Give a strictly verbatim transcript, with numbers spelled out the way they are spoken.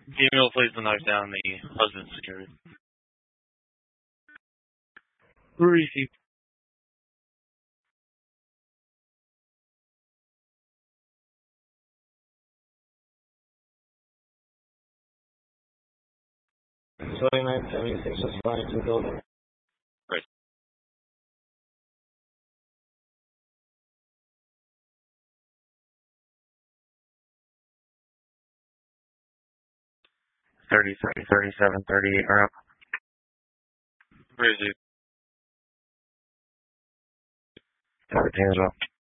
Female plays to knock down the husband's security. Receive. twenty-nine seventy-six was flying to the building. Right. thirty-three, thirty-seven, thirty-eight are up. Receive. Everything is up.